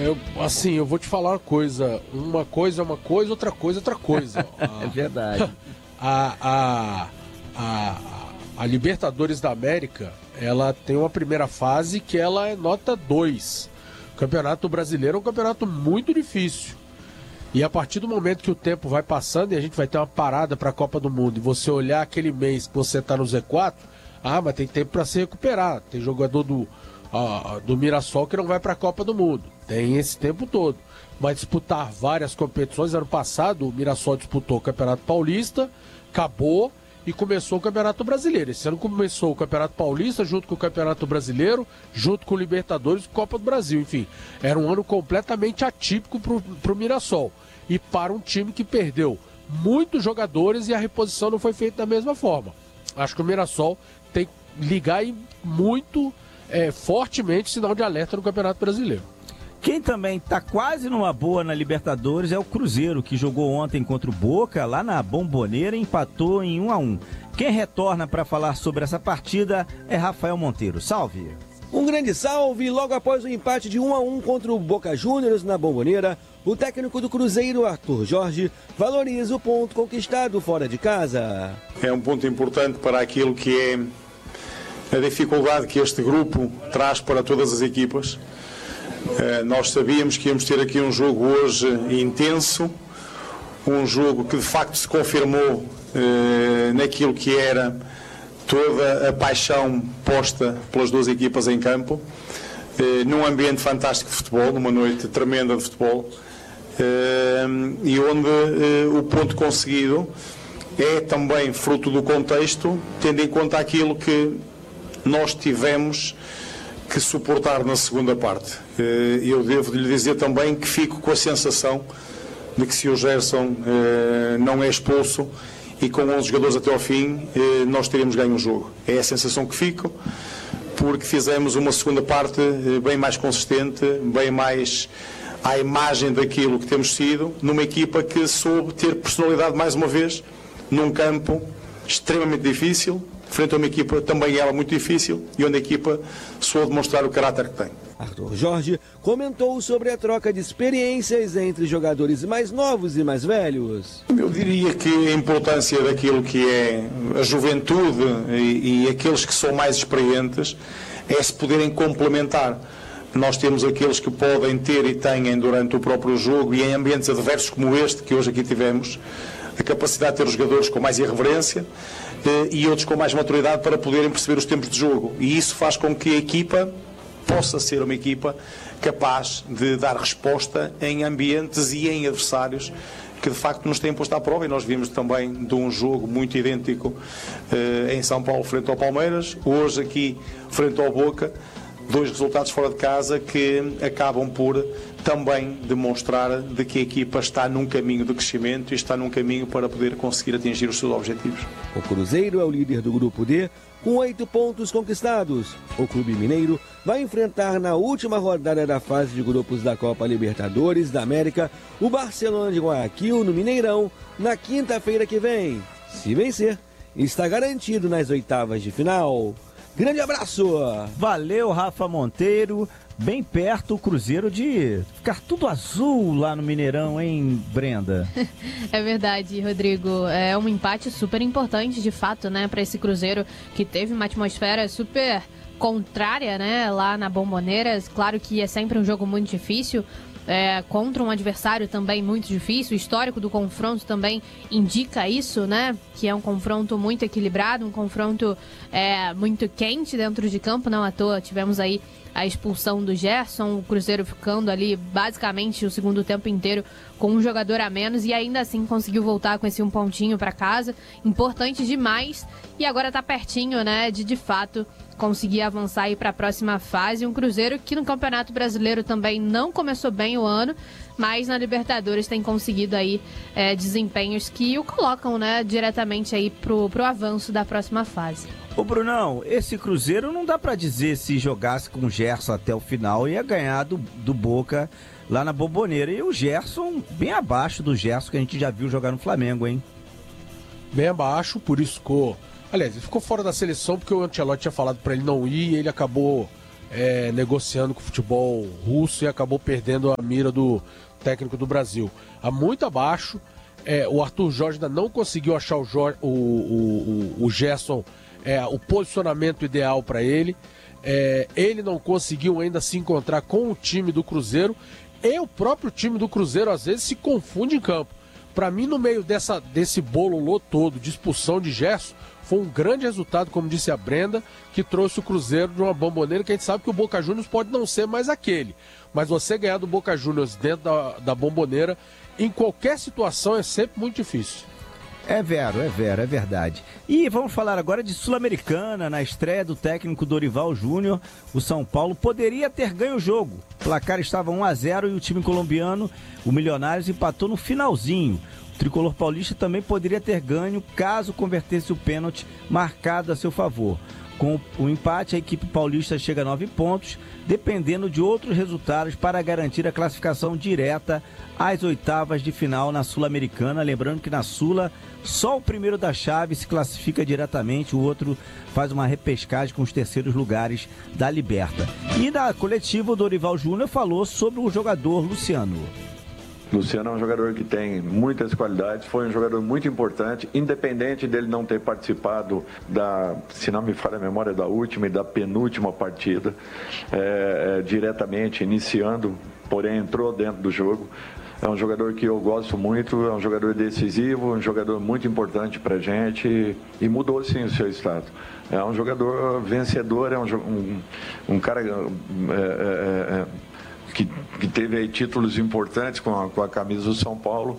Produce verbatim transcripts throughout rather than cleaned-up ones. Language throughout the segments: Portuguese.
eu, assim, eu vou te falar uma coisa. Uma coisa é uma coisa, outra coisa é outra coisa. É verdade. A, a, a, a Libertadores da América, ela tem uma primeira fase que ela é nota dois. O Campeonato Brasileiro é um campeonato muito difícil. E a partir do momento que o tempo vai passando e a gente vai ter uma parada para a Copa do Mundo e você olhar aquele mês que você está no Z quatro, ah, mas tem tempo para se recuperar. Tem jogador do, ah, do Mirassol que não vai para a Copa do Mundo. Tem esse tempo todo. Vai disputar várias competições. Ano passado o Mirassol disputou o Campeonato Paulista, acabou e começou o Campeonato Brasileiro. Esse ano começou o Campeonato Paulista junto com o Campeonato Brasileiro, junto com o Libertadores e Copa do Brasil. Enfim, era um ano completamente atípico para o Mirassol. E para um time que perdeu muitos jogadores e a reposição não foi feita da mesma forma. Acho que o Mirassol tem que ligar aí muito é, fortemente sinal de alerta no Campeonato Brasileiro. Quem também está quase numa boa na Libertadores é o Cruzeiro, que jogou ontem contra o Boca, lá na Bombonera, e empatou em um a um. Quem retorna para falar sobre essa partida é Rafael Monteiro. Salve! Um grande salve! Logo após o empate de um a um contra o Boca Juniors na Bombonera, o técnico do Cruzeiro, Arthur Jorge, valoriza o ponto conquistado fora de casa. É um ponto importante para aquilo que é a dificuldade que este grupo traz para todas as equipas. Uh, nós sabíamos que íamos ter aqui um jogo hoje intenso, um jogo que de facto se confirmou uh, naquilo que era toda a paixão posta pelas duas equipas em campo, uh, num ambiente fantástico de futebol, numa noite tremenda de futebol, uh, e onde uh, o ponto conseguido é também fruto do contexto, tendo em conta aquilo que nós tivemos que suportar na segunda parte. Eu devo lhe dizer também que fico com a sensação de que se o Gerson não é expulso e com onze jogadores até ao fim, nós teríamos ganho o jogo. É a sensação que fico, porque fizemos uma segunda parte bem mais consistente, bem mais à imagem daquilo que temos sido, numa equipa que soube ter personalidade mais uma vez, num campo extremamente difícil, frente a uma equipa também ela muito difícil e onde a equipa soube demonstrar o caráter que tem. Arthur Jorge comentou sobre a troca de experiências entre jogadores mais novos e mais velhos. Eu diria que a importância daquilo que é a juventude e, e aqueles que são mais experientes é se poderem complementar. Nós temos aqueles que podem ter e têm durante o próprio jogo e em ambientes adversos como este que hoje aqui tivemos, a capacidade de ter os jogadores com mais irreverência e outros com mais maturidade para poderem perceber os tempos de jogo. E isso faz com que a equipa possa ser uma equipa capaz de dar resposta em ambientes e em adversários que de facto nos têm posto à prova, e nós vimos também de um jogo muito idêntico eh, em São Paulo frente ao Palmeiras, hoje aqui frente ao Boca, dois resultados fora de casa que acabam por também demonstrar de que a equipa está num caminho de crescimento e está num caminho para poder conseguir atingir os seus objetivos. O Cruzeiro é o líder do Grupo D, com oito pontos conquistados. O Clube Mineiro vai enfrentar na última rodada da fase de grupos da Copa Libertadores da América o Barcelona de Guayaquil no Mineirão na quinta-feira que vem. Se vencer, está garantido nas oitavas de final. Grande abraço! Valeu, Rafa Monteiro. Bem perto o Cruzeiro de ficar tudo azul lá no Mineirão, hein, Brenda? É verdade, Rodrigo. É um empate super importante, de fato, né, para esse Cruzeiro que teve uma atmosfera super contrária, né, lá na Bombonera. Claro que é sempre um jogo muito difícil. É, contra um adversário também muito difícil, o histórico do confronto também indica isso, né? Que é um confronto muito equilibrado, um confronto é, muito quente dentro de campo, não à toa tivemos aí a expulsão do Gerson, o Cruzeiro ficando ali basicamente o segundo tempo inteiro com um jogador a menos e ainda assim conseguiu voltar com esse um pontinho para casa, importante demais, e agora tá pertinho, né, de de fato conseguir avançar aí para a próxima fase. Um Cruzeiro que no Campeonato Brasileiro também não começou bem o ano, mas na Libertadores tem conseguido aí é, desempenhos que o colocam, né, diretamente aí pro, pro avanço da próxima fase. Ô Brunão, esse Cruzeiro não dá pra dizer se jogasse com o Gerson até o final ia ganhar do, do Boca lá na Bombonera. E o Gerson bem abaixo do Gerson que a gente já viu jogar no Flamengo, hein? Bem abaixo, por isso ficou... Aliás, ele ficou fora da seleção porque o Ancelotti tinha falado pra ele não ir e ele acabou é, negociando com o futebol russo e acabou perdendo a mira do técnico do Brasil. Há muito abaixo, é, o Arthur Jorge ainda não conseguiu achar o, Jorge, o, o, o, o Gerson, é, o posicionamento ideal para ele. É, ele não conseguiu ainda se encontrar com o time do Cruzeiro, e o próprio time do Cruzeiro às vezes se confunde em campo. Para mim, no meio dessa, desse bololô todo de expulsão de Gerson, foi um grande resultado, como disse a Brenda, que trouxe o Cruzeiro de uma Bomboneira, que a gente sabe que o Boca Juniors pode não ser mais aquele. Mas você ganhar do Boca Juniors dentro da, da Bomboneira, em qualquer situação, é sempre muito difícil. É vero, é vero, é verdade. E vamos falar agora de Sul-Americana. Na estreia do técnico Dorival Júnior, o São Paulo poderia ter ganho o jogo. O placar estava um a zero e o time colombiano, o Milionários, empatou no finalzinho. O tricolor paulista também poderia ter ganho caso convertesse o pênalti marcado a seu favor. Com o empate, a equipe paulista chega a nove pontos, dependendo de outros resultados para garantir a classificação direta às oitavas de final na Sul-Americana. Lembrando que na Sula, só o primeiro da chave se classifica diretamente, o outro faz uma repescagem com os terceiros lugares da Liberta. E na coletiva, o Dorival Júnior falou sobre o jogador Luciano. Luciano é um jogador que tem muitas qualidades, foi um jogador muito importante, independente dele não ter participado da, se não me falha a memória, da última e da penúltima partida, é, é, diretamente, iniciando, porém entrou dentro do jogo. É um jogador que eu gosto muito, é um jogador decisivo, um jogador muito importante pra gente e, e mudou sim o seu status. É um jogador vencedor, é um, um, um cara... É, é, é, Que, que teve aí títulos importantes com a, com a camisa do São Paulo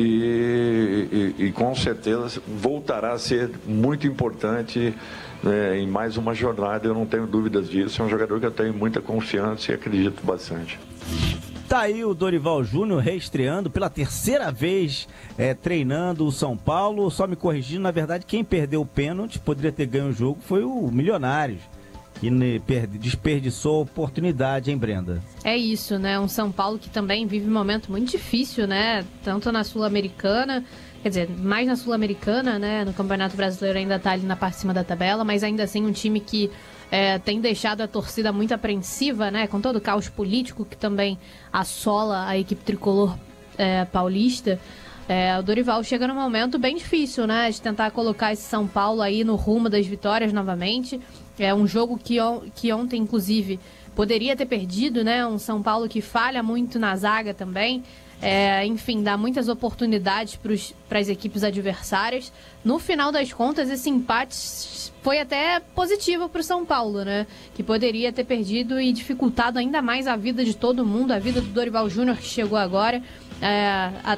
e, e, e com certeza voltará a ser muito importante, né, em mais uma jornada, eu não tenho dúvidas disso. É um jogador que eu tenho muita confiança e acredito bastante. Tá aí o Dorival Júnior reestreando pela terceira vez, é, treinando o São Paulo. Só me corrigindo, na verdade, quem perdeu o pênalti, poderia ter ganho o jogo, foi o Milionários, que desperdiçou a oportunidade, hein, Brenda? É isso, né? Um São Paulo que também vive um momento muito difícil, né? Tanto na Sul-Americana, quer dizer, mais na Sul-Americana, né? No Campeonato Brasileiro ainda tá ali na parte de cima da tabela, mas ainda assim um time que é, tem deixado a torcida muito apreensiva, né? Com todo o caos político que também assola a equipe tricolor é, paulista. É, o Dorival chega num momento bem difícil, né? De tentar colocar esse São Paulo aí no rumo das vitórias novamente. É um jogo que, que ontem, inclusive, poderia ter perdido, né? Um São Paulo que falha muito na zaga também. É, enfim, dá muitas oportunidades para as equipes adversárias. No final das contas, esse empate foi até positivo para o São Paulo, né? Que poderia ter perdido e dificultado ainda mais a vida de todo mundo, a vida do Dorival Júnior, que chegou agora. É, a,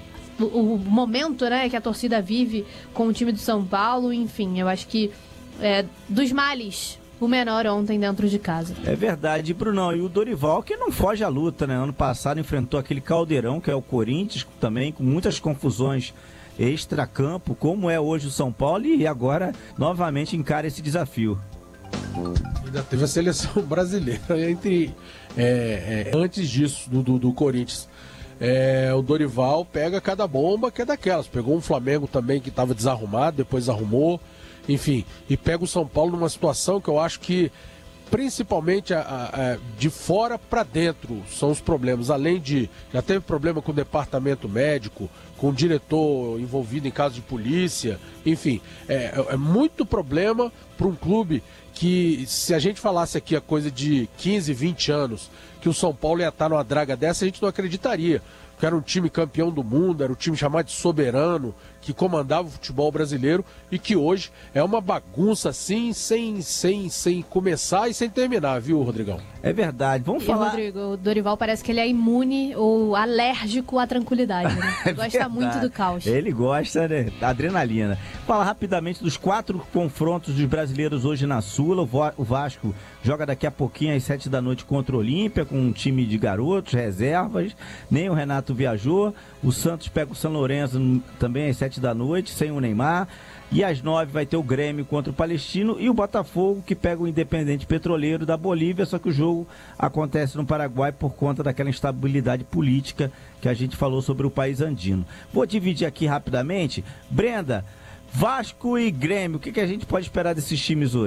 o, o momento, né, que a torcida vive com o time do São Paulo. Enfim, eu acho que é, dos males, o menor ontem dentro de casa. É verdade, Brunão. E o Dorival, que não foge à luta, né? Ano passado enfrentou aquele caldeirão, que é o Corinthians, também com muitas confusões extracampo, como é hoje o São Paulo, e agora novamente encara esse desafio. Ainda teve a seleção brasileira entre, é, é, antes disso, do, do, do Corinthians. É, o Dorival pega cada bomba que é daquelas. Pegou um Flamengo também que estava desarrumado, depois arrumou. Enfim, e pega o São Paulo numa situação que eu acho que, principalmente a, a, a, de fora para dentro, são os problemas. Além de, já teve problema com o departamento médico, com o diretor envolvido em caso de polícia. Enfim, é, é muito problema para um clube que, se a gente falasse aqui a coisa de quinze, vinte anos, que o São Paulo ia estar numa draga dessa, a gente não acreditaria. Que era um time campeão do mundo, era um time chamado de soberano, que comandava o futebol brasileiro e que hoje é uma bagunça assim, sem, sem, sem começar e sem terminar, viu, Rodrigão? É verdade, vamos e, falar... Rodrigo, o Dorival parece que ele é imune ou alérgico à tranquilidade, né? É gosta verdade. muito do caos. Ele gosta, né, da adrenalina. Fala rapidamente dos quatro confrontos dos brasileiros hoje na Sula. O Vasco joga daqui a pouquinho às sete da noite contra o Olímpia, com um time de garotos, reservas. Nem o Renato viajou. O Santos pega o São Lourenço também às sete da noite, sem o Neymar. E às nove vai ter o Grêmio contra o Palestino e o Botafogo, que pega o Independente Petroleiro da Bolívia, só que o jogo acontece no Paraguai por conta daquela instabilidade política que a gente falou sobre o país andino. Vou dividir aqui rapidamente. Brenda, Vasco e Grêmio, o que, que a gente pode esperar desses times hoje?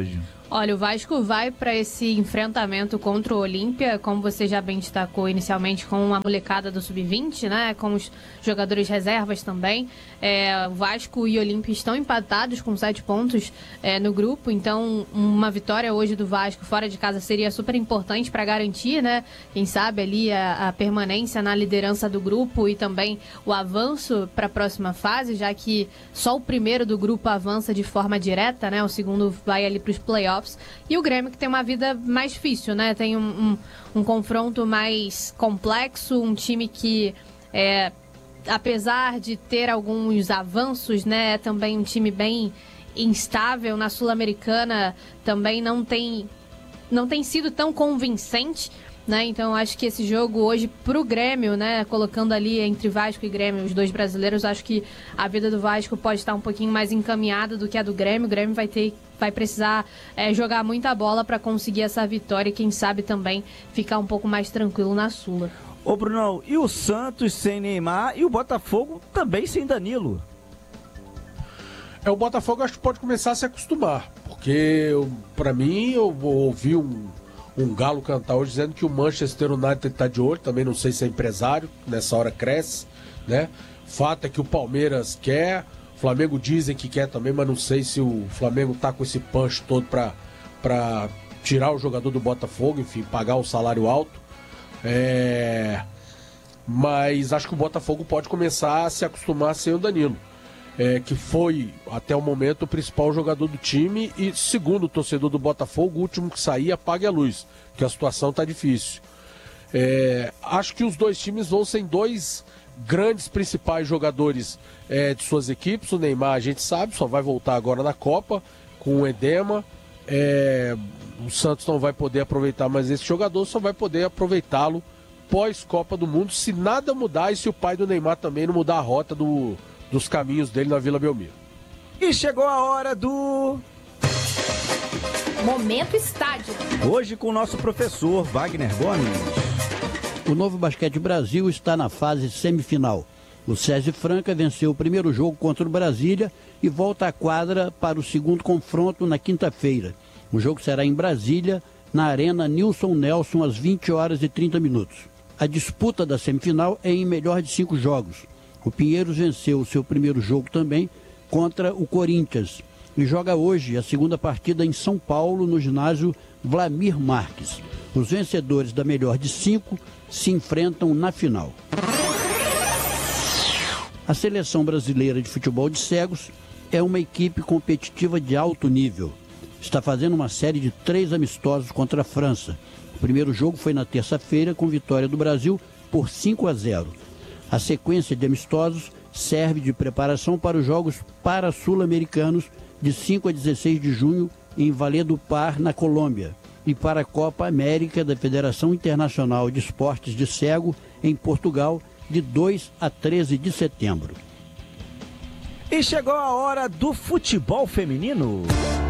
Olha, o Vasco vai para esse enfrentamento contra o Olímpia, como você já bem destacou inicialmente, com a molecada do sub vinte, né? Com os jogadores reservas também. É, o Vasco e o Olímpia estão empatados com sete pontos é, no grupo, então uma vitória hoje do Vasco fora de casa seria super importante para garantir, né? Quem sabe ali a, a permanência na liderança do grupo e também o avanço para a próxima fase, já que só o primeiro do grupo avança de forma direta, né? O segundo vai ali para os playoffs. E o Grêmio que tem uma vida mais difícil, né? Tem um, um, um confronto mais complexo, um time que, é, apesar de ter alguns avanços, né? É também um time bem instável. Na Sul-Americana também não tem, não tem sido tão convincente, né? Então acho que esse jogo hoje pro Grêmio, né, colocando ali entre Vasco e Grêmio os dois brasileiros, acho que a vida do Vasco pode estar um pouquinho mais encaminhada do que a do Grêmio. O Grêmio vai ter vai precisar é, jogar muita bola para conseguir essa vitória e quem sabe também ficar um pouco mais tranquilo na Sula. Ô Brunão, e o Santos sem Neymar e o Botafogo também sem Danilo? É, o Botafogo acho que pode começar a se acostumar, porque para mim eu ouvi um um galo cantar hoje dizendo que o Manchester United está de olho, também não sei se é empresário, nessa hora cresce, né? Fato é que o Palmeiras quer, o Flamengo dizem que quer também, mas não sei se o Flamengo tá com esse punch todo para para tirar o jogador do Botafogo, enfim, pagar o salário alto. É... Mas acho que o Botafogo pode começar a se acostumar sem o Danilo. É, que foi, até o momento, o principal jogador do time e, segundo o torcedor do Botafogo, o último que sair apague a luz, que a situação está difícil. É, acho que os dois times vão ser dois grandes principais jogadores é, de suas equipes. O Neymar, a gente sabe, só vai voltar agora na Copa, com o edema. É, o Santos não vai poder aproveitar mais esse jogador, só vai poder aproveitá-lo pós-Copa do Mundo, se nada mudar e se o pai do Neymar também não mudar a rota do... dos caminhos dele na Vila Belmiro. E chegou a hora do... Momento Estádio. Hoje com o nosso professor Wagner Gomes. O Novo Basquete Brasil está na fase semifinal. O SESI Franca venceu o primeiro jogo contra o Brasília e volta à quadra para o segundo confronto na quinta-feira. O jogo será em Brasília, na Arena Nilson Nelson, às vinte horas e trinta minutos. A disputa da semifinal é em melhor de cinco jogos. O Pinheiros venceu o seu primeiro jogo também contra o Corinthians e joga hoje a segunda partida em São Paulo, no ginásio Vlamir Marques. Os vencedores da melhor de cinco se enfrentam na final. A seleção brasileira de futebol de cegos é uma equipe competitiva de alto nível. Está fazendo uma série de três amistosos contra a França. O primeiro jogo foi na terça-feira com vitória do Brasil por cinco a zero. A sequência de amistosos serve de preparação para os Jogos Para-Sul-Americanos de cinco a dezesseis de junho em Valledupar, na Colômbia, e para a Copa América da Federação Internacional de Esportes de Cego em Portugal de dois a treze de setembro. E chegou a hora do futebol feminino.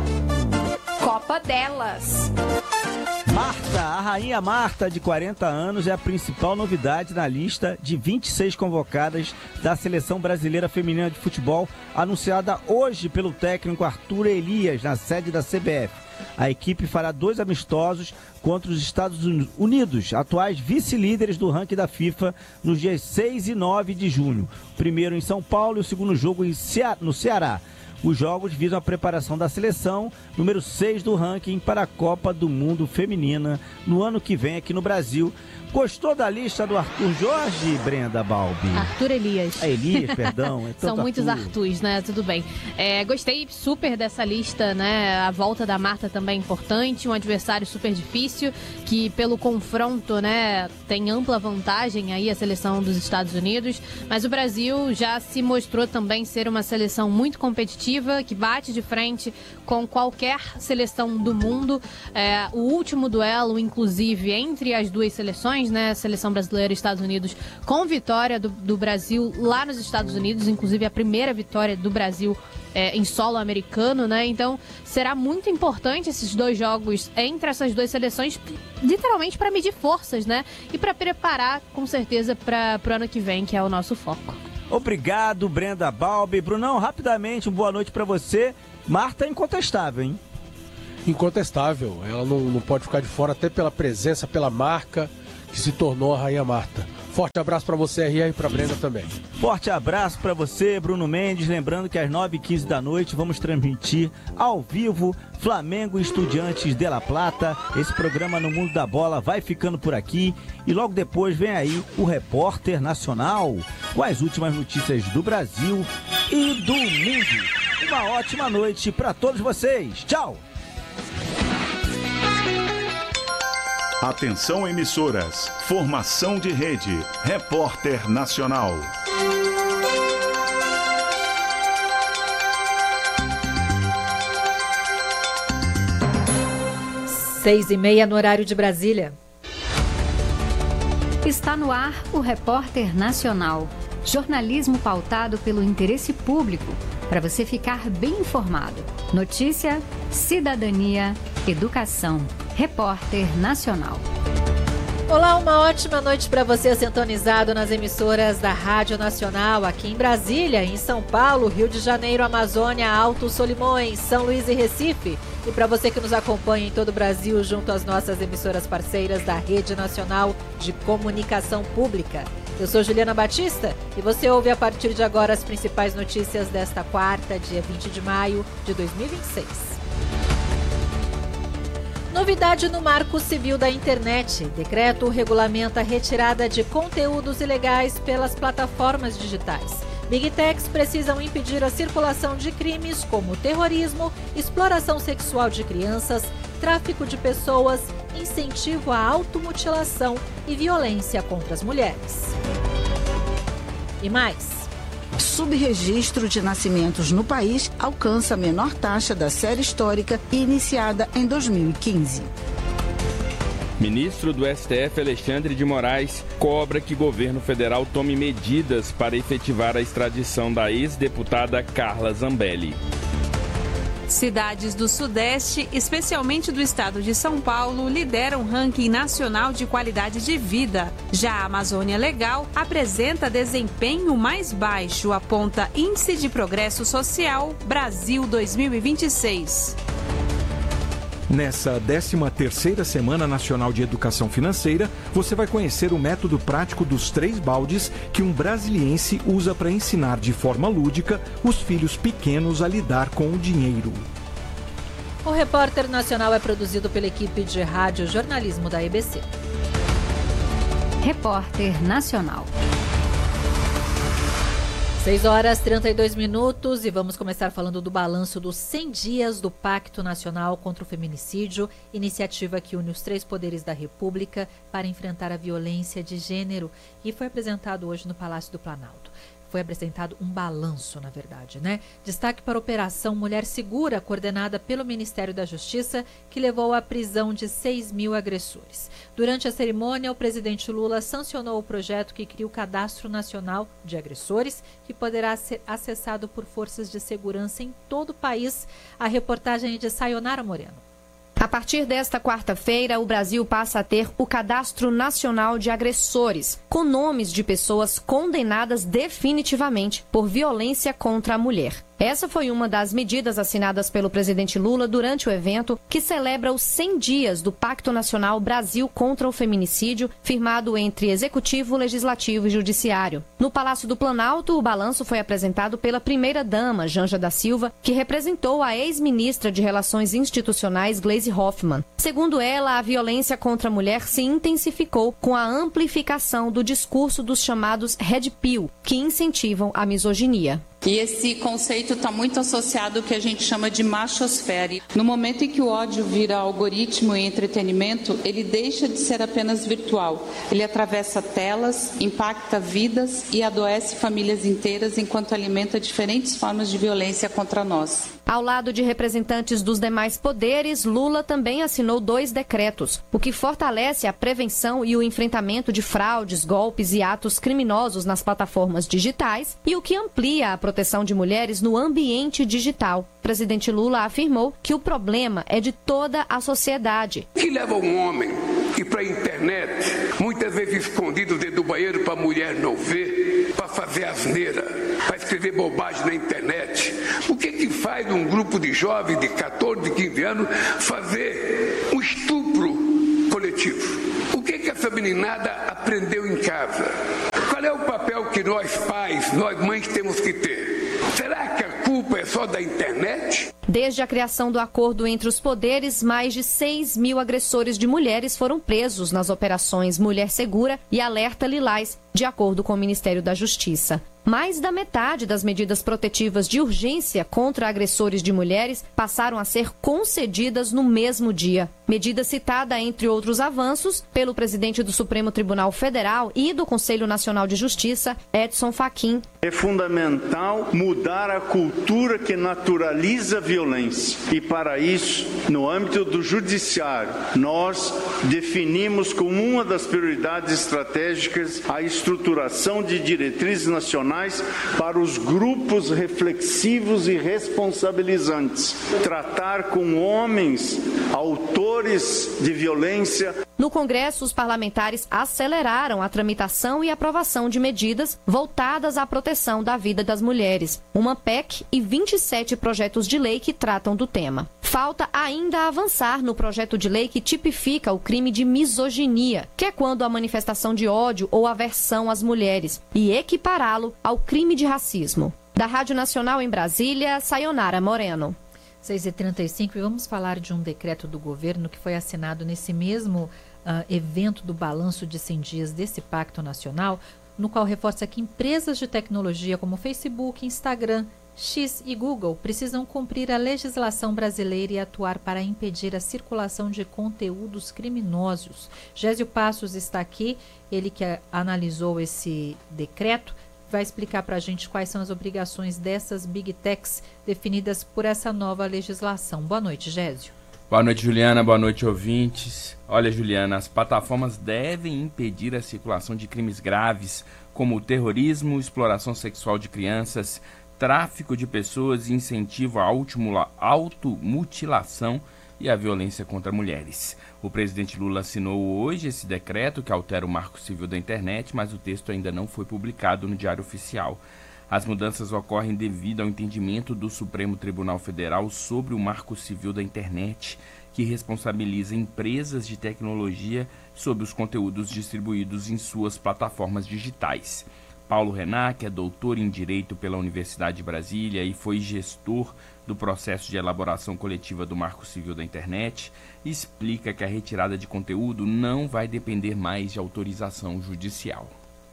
Copa delas. Marta, a rainha Marta, de quarenta anos, é a principal novidade na lista de vinte e seis convocadas da Seleção Brasileira Feminina de Futebol, anunciada hoje pelo técnico Arthur Elias, na sede da C B F. A equipe fará dois amistosos contra os Estados Unidos, atuais vice-líderes do ranking da FIFA, nos dias seis e nove de junho. O primeiro em São Paulo e o segundo jogo em Cea- no Ceará. Os jogos visam a preparação da seleção, número seis do ranking, para a Copa do Mundo Feminina, no ano que vem aqui no Brasil. Gostou da lista do Arthur Jorge, Brenda Balbi? Arthur Elias. A Elias, perdão. É São muitos Arthur. Arturs, né? Tudo bem. É, gostei super dessa lista, né? A volta da Marta também é importante, um adversário super difícil, que pelo confronto, né, tem ampla vantagem aí a seleção dos Estados Unidos, mas o Brasil já se mostrou também ser uma seleção muito competitiva, que bate de frente com qualquer seleção do mundo. É, o último duelo, inclusive, entre as duas seleções, né, seleção brasileira e Estados Unidos, com vitória do, do Brasil lá nos Estados Unidos, inclusive a primeira vitória do Brasil é, em solo americano, né? Então será muito importante esses dois jogos entre essas duas seleções, literalmente para medir forças, né? E para preparar, com certeza, para o ano que vem, que é o nosso foco. Obrigado, Brenda Balbi. Brunão, rapidamente, uma boa noite para você. Marta é incontestável, hein? incontestável. Ela não, não pode ficar de fora, até pela presença, pela marca que se tornou a Rainha Marta. Forte abraço para você, R R, e para Brenda também. Forte abraço para você, Bruno Mendes. Lembrando que às nove e quinze da noite vamos transmitir ao vivo Flamengo e Estudiantes de La Plata. Esse programa no Mundo da Bola vai ficando por aqui e logo depois vem aí o Repórter Nacional com as últimas notícias do Brasil e do mundo. Uma ótima noite para todos vocês. Tchau! Atenção, emissoras. Formação de rede. Repórter Nacional. Seis e meia no horário de Brasília. Está no ar o Repórter Nacional. Jornalismo pautado pelo interesse público, para você ficar bem informado. Notícia, cidadania, educação. Repórter Nacional. Olá, uma ótima noite para você sintonizado nas emissoras da Rádio Nacional, aqui em Brasília, em São Paulo, Rio de Janeiro, Amazônia, Alto Solimões, São Luís e Recife. E para você que nos acompanha em todo o Brasil, junto às nossas emissoras parceiras da Rede Nacional de Comunicação Pública. Eu sou Juliana Batista e você ouve a partir de agora as principais notícias desta quarta, dia vinte de maio de dois mil e vinte e seis. Novidade no Marco Civil da Internet. Decreto regulamenta a retirada de conteúdos ilegais pelas plataformas digitais. Big Techs precisam impedir a circulação de crimes como terrorismo, exploração sexual de crianças, tráfico de pessoas, incentivo à automutilação e violência contra as mulheres. E mais. Subregistro de nascimentos no país alcança a menor taxa da série histórica iniciada em dois mil e quinze. Ministro do S T F, Alexandre de Moraes, cobra que governo federal tome medidas para efetivar a extradição da ex-deputada Carla Zambelli. Cidades do Sudeste, especialmente do estado de São Paulo, lideram o ranking nacional de qualidade de vida. Já a Amazônia Legal apresenta desempenho mais baixo, aponta Índice de Progresso Social Brasil dois mil e vinte e seis. Nessa décima terceira Semana Nacional de Educação Financeira, você vai conhecer o método prático dos três baldes que um brasiliense usa para ensinar de forma lúdica os filhos pequenos a lidar com o dinheiro. O Repórter Nacional é produzido pela equipe de rádio jornalismo da E B C. Repórter Nacional. seis horas e trinta e dois minutos e vamos começar falando do balanço dos cem dias do Pacto Nacional contra o Feminicídio, iniciativa que une os três poderes da República para enfrentar a violência de gênero, e foi apresentado hoje no Palácio do Planalto. Foi apresentado um balanço, na verdade, né? Destaque para a Operação Mulher Segura, coordenada pelo Ministério da Justiça, que levou à prisão de seis mil agressores. Durante a cerimônia, o presidente Lula sancionou o projeto que cria o Cadastro Nacional de Agressores, que poderá ser acessado por forças de segurança em todo o país. A reportagem é de Sayonara Moreno. A partir desta quarta-feira, o Brasil passa a ter o Cadastro Nacional de Agressores, com nomes de pessoas condenadas definitivamente por violência contra a mulher. Essa foi uma das medidas assinadas pelo presidente Lula durante o evento que celebra os cem dias do Pacto Nacional Brasil contra o Feminicídio, firmado entre Executivo, Legislativo e Judiciário. No Palácio do Planalto, o balanço foi apresentado pela primeira-dama, Janja da Silva, que representou a ex-ministra de Relações Institucionais, Gleisi Hoffmann. Segundo ela, a violência contra a mulher se intensificou com a amplificação do discurso dos chamados Red Pill, que incentivam a misoginia. E esse conceito está muito associado ao que a gente chama de machosfera. No momento em que o ódio vira algoritmo e entretenimento, ele deixa de ser apenas virtual. Ele atravessa telas, impacta vidas e adoece famílias inteiras enquanto alimenta diferentes formas de violência contra nós. Ao lado de representantes dos demais poderes, Lula também assinou dois decretos, o que fortalece a prevenção e o enfrentamento de fraudes, golpes e atos criminosos nas plataformas digitais e o que amplia a proteção de mulheres no ambiente digital. O presidente Lula afirmou que o problema é de toda a sociedade. O que leva um homem ir para a internet, muitas vezes escondido dentro do banheiro para a mulher não ver, para fazer asneira, para escrever bobagem na internet? O que que faz um grupo de jovens de quatorze, quinze anos, fazer um estupro coletivo. O que, que essa meninada aprendeu em casa? Qual é o papel que nós pais, nós mães temos que ter? Será que a culpa é só da internet? Desde a criação do acordo entre os poderes, mais de seis mil agressores de mulheres foram presos nas operações Mulher Segura e Alerta Lilás, de acordo com o Ministério da Justiça. Mais da metade das medidas protetivas de urgência contra agressores de mulheres passaram a ser concedidas no mesmo dia. Medida citada, entre outros avanços, pelo presidente do Supremo Tribunal Federal e do Conselho Nacional de Justiça, Edson Fachin. É fundamental mudar a cultura que naturaliza a violência. E para isso, no âmbito do judiciário, nós definimos como uma das prioridades estratégicas a estruturação de diretrizes nacionais para os grupos reflexivos e responsabilizantes. Tratar com homens, autores de violência. No Congresso, os parlamentares aceleraram a tramitação e aprovação de medidas voltadas à proteção da vida das mulheres. Uma P E C e vinte e sete projetos de lei que tratam do tema. Falta ainda avançar no projeto de lei que tipifica o crime de misoginia, que é quando a manifestação de ódio ou aversão às mulheres, e equipará-lo ao crime de racismo. Da Rádio Nacional em Brasília, Sayonara Moreno. seis e trinta e cinco, e vamos falar de um decreto do governo que foi assinado nesse mesmo uh, evento do balanço de cem dias desse Pacto Nacional, no qual reforça que empresas de tecnologia como Facebook, Instagram, X e Google precisam cumprir a legislação brasileira e atuar para impedir a circulação de conteúdos criminosos. Gésio Passos está aqui, ele que analisou esse decreto, vai explicar para a gente quais são as obrigações dessas Big Techs definidas por essa nova legislação. Boa noite, Gésio. Boa noite, Juliana. Boa noite, ouvintes. Olha, Juliana, as plataformas devem impedir a circulação de crimes graves como o terrorismo, exploração sexual de crianças, tráfico de pessoas e incentivo à automutilação e à violência contra mulheres. O presidente Lula assinou hoje esse decreto que altera o Marco Civil da Internet, mas o texto ainda não foi publicado no Diário Oficial. As mudanças ocorrem devido ao entendimento do Supremo Tribunal Federal sobre o Marco Civil da Internet, que responsabiliza empresas de tecnologia sobre os conteúdos distribuídos em suas plataformas digitais. Paulo Renan, que é doutor em Direito pela Universidade de Brasília e foi gestor do processo de elaboração coletiva do Marco Civil da Internet, explica que a retirada de conteúdo não vai depender mais de autorização judicial.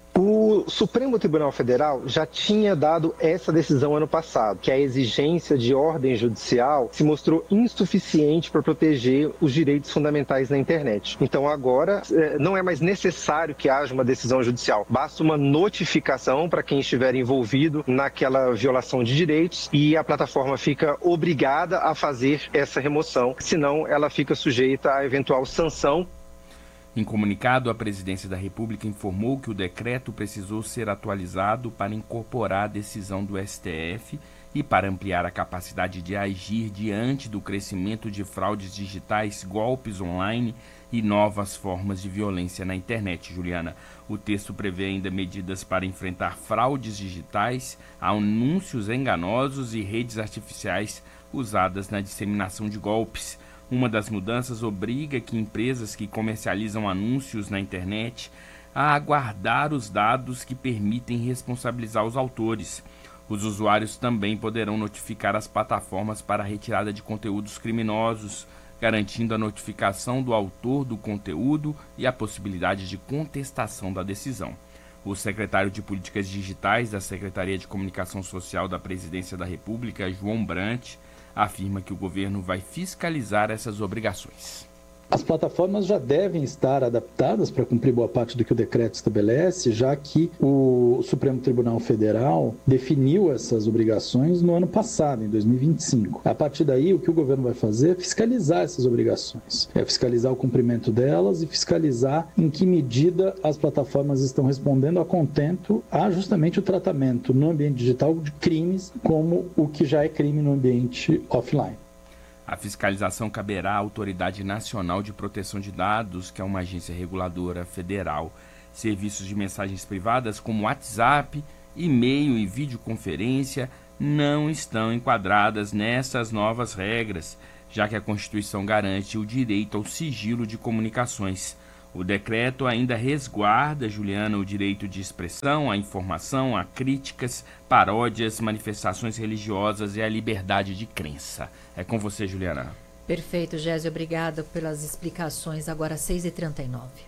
O Supremo Tribunal Federal já tinha dado essa decisão ano passado, que a exigência de ordem judicial se mostrou insuficiente para proteger os direitos fundamentais na internet. Então agora não é mais necessário que haja uma decisão judicial, basta uma notificação para quem estiver envolvido naquela violação de direitos e a plataforma fica obrigada a fazer essa remoção, senão ela fica sujeita a eventual sanção. Em comunicado, a Presidência da República informou que o decreto precisou ser atualizado para incorporar a decisão do S T F e para ampliar a capacidade de agir diante do crescimento de fraudes digitais, golpes online e novas formas de violência na internet, Juliana. O texto prevê ainda medidas para enfrentar fraudes digitais, anúncios enganosos e redes artificiais usadas na disseminação de golpes. Uma das mudanças obriga que empresas que comercializam anúncios na internet a aguardar os dados que permitem responsabilizar os autores. Os usuários também poderão notificar as plataformas para a retirada de conteúdos criminosos, garantindo a notificação do autor do conteúdo e a possibilidade de contestação da decisão. O secretário de Políticas Digitais da Secretaria de Comunicação Social da Presidência da República, João Brant, afirma que o governo vai fiscalizar essas obrigações. As plataformas já devem estar adaptadas para cumprir boa parte do que o decreto estabelece, já que o Supremo Tribunal Federal definiu essas obrigações no ano passado, em dois mil e vinte e cinco. A partir daí, o que o governo vai fazer é fiscalizar essas obrigações, é fiscalizar o cumprimento delas e fiscalizar em que medida as plataformas estão respondendo a contento a justamente o tratamento no ambiente digital de crimes como o que já é crime no ambiente offline. A fiscalização caberá à Autoridade Nacional de Proteção de Dados, que é uma agência reguladora federal. Serviços de mensagens privadas como WhatsApp, e-mail e videoconferência não estão enquadradas nessas novas regras. já que a Constituição garante o direito ao sigilo de comunicações. O decreto ainda resguarda, Juliana, o direito de expressão, à informação, a críticas, paródias, manifestações religiosas e a liberdade de crença. É com você, Juliana. Perfeito, Gésio. Obrigada pelas explicações. Agora seis e trinta e nove.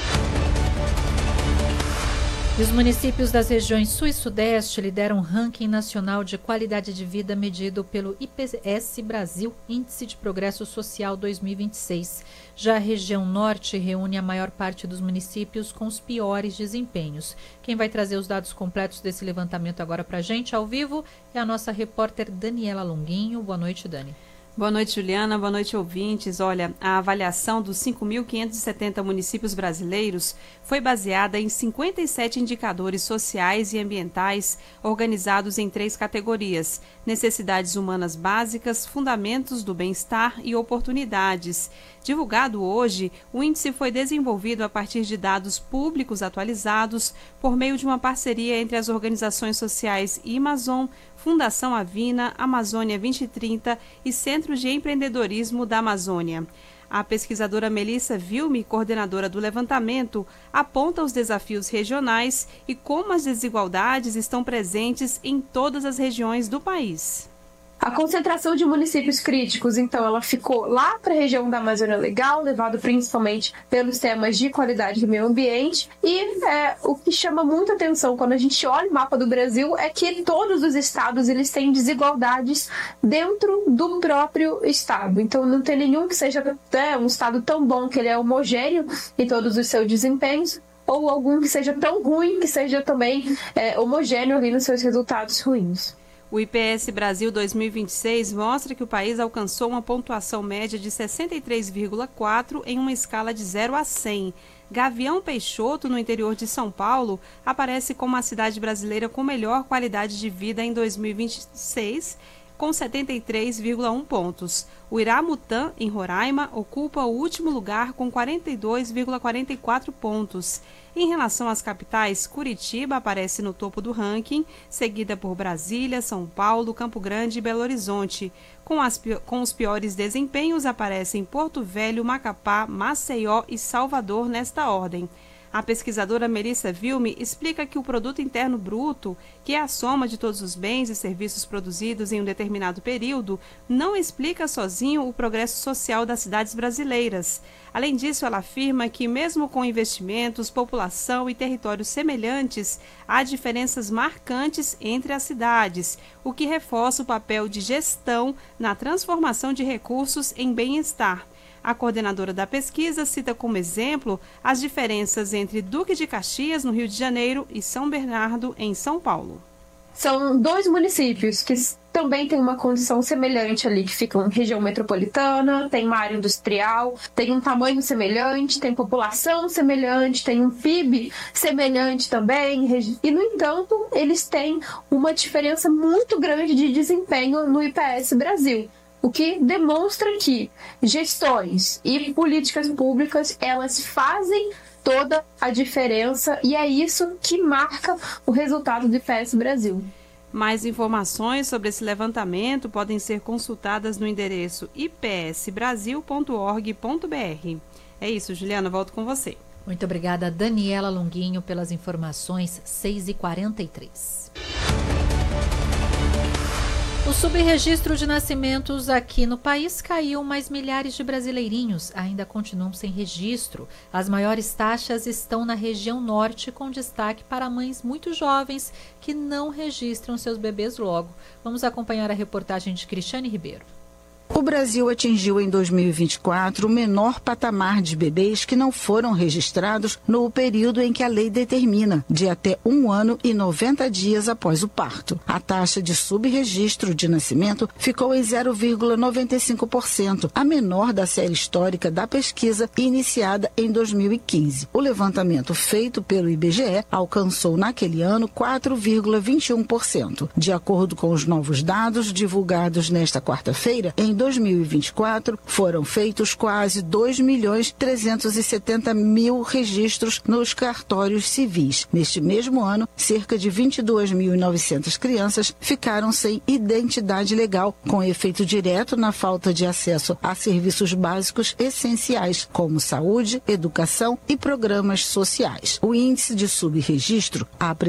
E os municípios das regiões Sul e Sudeste lideram o ranking nacional de qualidade de vida medido pelo I P S Brasil, Índice de Progresso Social dois mil e vinte e seis. Já a região Norte reúne a maior parte dos municípios com os piores desempenhos. Quem vai trazer os dados completos desse levantamento agora para a gente, ao vivo, é a nossa repórter Daniela Longuinho. Boa noite, Dani. Boa noite, Juliana. Boa noite, ouvintes. Olha, a avaliação dos cinco mil quinhentos e setenta municípios brasileiros foi baseada em cinquenta e sete indicadores sociais e ambientais organizados em três categorias: necessidades humanas básicas, fundamentos do bem-estar e oportunidades. Divulgado hoje, o índice foi desenvolvido a partir de dados públicos atualizados por meio de uma parceria entre as organizações sociais Amazon, Fundação Avina, Amazônia vinte e trinta e Centro de Empreendedorismo da Amazônia. A pesquisadora Melissa Vilme, coordenadora do levantamento, aponta os desafios regionais e como as desigualdades estão presentes em todas as regiões do país. A concentração de municípios críticos, então, ela ficou lá para a região da Amazônia Legal, levado principalmente pelos temas de qualidade do meio ambiente. E é, o que chama muita atenção quando a gente olha o mapa do Brasil é que todos os estados eles têm desigualdades dentro do próprio estado. Então, não tem nenhum que seja é, um estado tão bom que ele é homogêneo em todos os seus desempenhos, ou algum que seja tão ruim que seja também é, homogêneo ali nos seus resultados ruins. O I P S Brasil dois mil e vinte e seis mostra que o país alcançou uma pontuação média de sessenta e três vírgula quatro em uma escala de zero a cem. Gavião Peixoto, no interior de São Paulo, aparece como a cidade brasileira com melhor qualidade de vida em dois mil e vinte e seis, com setenta e três vírgula um pontos. O Iramutã, em Roraima, ocupa o último lugar com quarenta e dois vírgula quarenta e quatro pontos. Em relação às capitais, Curitiba aparece no topo do ranking, seguida por Brasília, São Paulo, Campo Grande e Belo Horizonte. Com, as, com os piores desempenhos aparecem Porto Velho, Macapá, Maceió e Salvador nesta ordem. A pesquisadora Melissa Vilme explica que o Produto Interno Bruto, que é a soma de todos os bens e serviços produzidos em um determinado período, não explica sozinho o progresso social das cidades brasileiras. Além disso, ela afirma que, mesmo com investimentos, população e territórios semelhantes, há diferenças marcantes entre as cidades, o que reforça o papel de gestão na transformação de recursos em bem-estar. A coordenadora da pesquisa cita como exemplo as diferenças entre Duque de Caxias, no Rio de Janeiro, e São Bernardo, em São Paulo. São dois municípios que também têm uma condição semelhante ali, que ficam em região metropolitana, tem uma área industrial, tem um tamanho semelhante, tem população semelhante, tem um P I B semelhante também. E, no entanto, eles têm uma diferença muito grande de desempenho no I P S Brasil. O que demonstra que gestões e políticas públicas, elas fazem toda a diferença e é isso que marca o resultado do I P S Brasil. Mais informações sobre esse levantamento podem ser consultadas no endereço i p s brasil ponto org ponto b r. É isso, Juliana, volto com você. Muito obrigada, Daniela Longuinho, pelas informações. seis e quarenta e três. O subregistro de nascimentos aqui no país caiu, mas milhares de brasileirinhos ainda continuam sem registro. As maiores taxas estão na região norte, com destaque para mães muito jovens que não registram seus bebês logo. Vamos acompanhar a reportagem de Cristiane Ribeiro. O Brasil atingiu em dois mil e vinte e quatro o menor patamar de bebês que não foram registrados no período em que a lei determina, de até um ano e noventa dias após o parto. A taxa de subregistro de nascimento ficou em zero vírgula noventa e cinco por cento, a menor da série histórica da pesquisa iniciada em dois mil e quinze. O levantamento feito pelo I B G E alcançou naquele ano quatro vírgula vinte e um por cento. De acordo com os novos dados divulgados nesta quarta-feira, em dois mil e vinte e quatro, foram feitos quase dois milhões trezentos e setenta mil registros nos cartórios civis. Neste mesmo ano, cerca de vinte e duas mil e novecentas crianças ficaram sem identidade legal, com efeito direto na falta de acesso a serviços básicos essenciais, como saúde, educação e programas sociais. O índice de subregistro